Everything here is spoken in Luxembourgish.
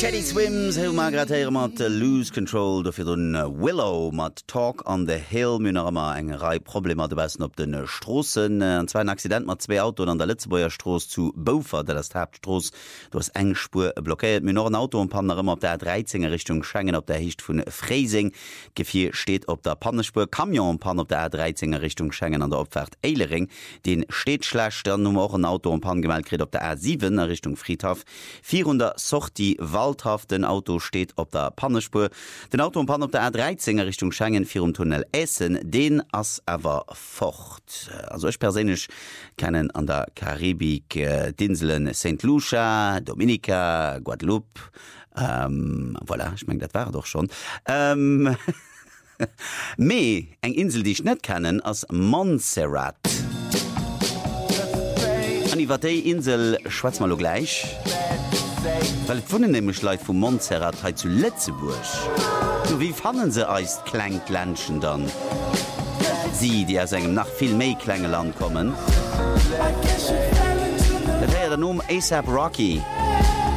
Teddy Swims hu magrateier mat Lose Control dofir den Willow mat Talk on the Hill Mynnermmer engerei Probleme de besten op den Strossen an zwei Accident mat 2 Auto an der Letzebauer Stroos zu Beaufort, der das Hauptstroos du hast eng Spur blockiert Min ein Auto und Panner immer op der 13er Richtung Schengen op der Hicht vun Freising Gefir steht op der Pannespur Kamion Pan op der 13er Richtung Schengen an der Opfahrt Eilering den steht schlecht der Nummer auch ein Auto und Pan gemeldet kriegt op der A7 Richtung Friedhof 400 Sorti Waldhaft den Auto steht op der Pannespur den Auto und Pan op der A13er Richtung Schengen 4 Tunnel Essen den ass ever fort also ich persönlich kennen an der Karibik Dinseln St. Lucia Dominica Guadeloupe voilà ich mein das war doch schon me eng Insel die ich net kennen als Montserrat aniwwer déi Insel schwarz mal gleich weil vunnen nämlich Leiit vum Montserrat he zu Letzeburg so wie fannen se eist Kleinglänschen dann sie die aus engem nach viel méi klenge Land kommen dat wär den ASAP Rocky